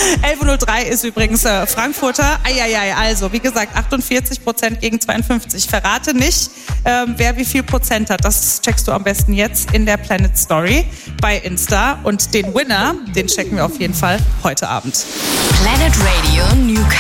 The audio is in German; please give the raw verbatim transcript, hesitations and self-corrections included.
elf Uhr null drei ist übrigens äh, Frankfurter. Eieiei, also wie gesagt, achtundvierzig Prozent gegen zweiundfünfzig. Verrate nicht, ähm, wer wie viel Prozent hat. Das checkst du am besten jetzt in der Planet Story bei Insta. Und den Winner, den checken wir auf jeden Fall heute Abend. Planet Radio Newcastle.